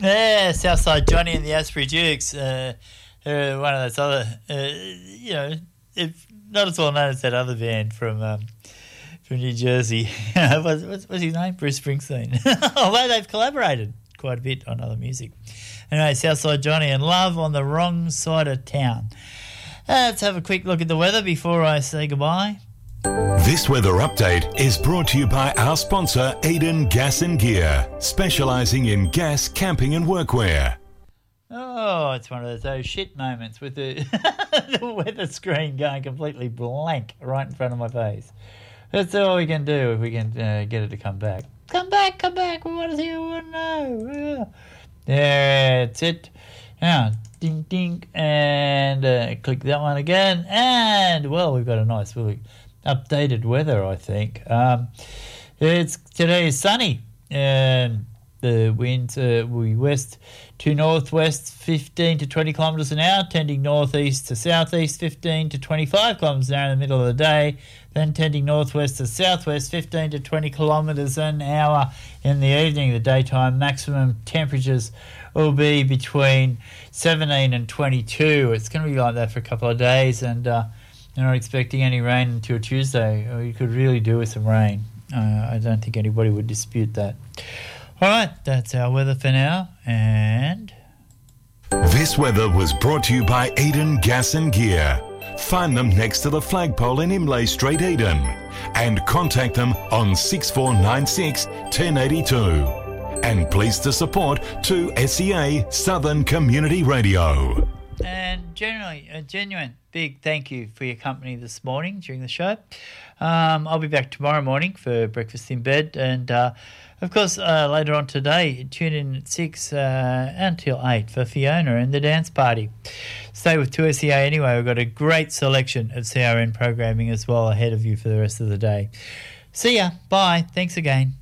Yeah, Southside Johnny and the Asprey Dukes. One of those other, if not as well known as that other band from New Jersey. what's his name? Bruce Springsteen. Although they've collaborated quite a bit on other music. Anyway, Southside Johnny and Love on the Wrong Side of Town. Let's have a quick look at the weather before I say goodbye. This weather update is brought to you by our sponsor, Eden Gas and Gear, specialising in gas, camping and workwear. Oh, it's one of those shit moments with the, the weather screen going completely blank right in front of my face. That's all we can do if we can get it to come back. Come back, we want to see, we want to know. There, that's it. Now, ding, ding, and click that one again. And, well, we've got a nice, really updated weather, I think. Today is sunny, and the winds will be west to northwest 15 to 20 kilometres an hour, tending northeast to southeast 15 to 25 kilometres an hour in the middle of the day, then tending northwest to southwest 15 to 20 kilometres an hour in the evening. The daytime maximum temperatures will be between 17 and 22. It's going to be like that for a couple of days, and they're not expecting any rain until Tuesday. You could really do with some rain. I don't think anybody would dispute that. All right, that's our weather for now, and... This weather was brought to you by Eden Gas and Gear. Find them next to the flagpole in Imlay Street, Eden, and contact them on 6496 1082. And pleased to support 2SEA Southern Community Radio. And generally, a genuine big thank you for your company this morning during the show. I'll be back tomorrow morning for Breakfast in Bed, and of course later on today, tune in at 6 until 8 for Fiona and the dance party. Stay with 2SEA anyway. We've got a great selection of CRN programming as well ahead of you for the rest of the day. See ya. Bye. Thanks again.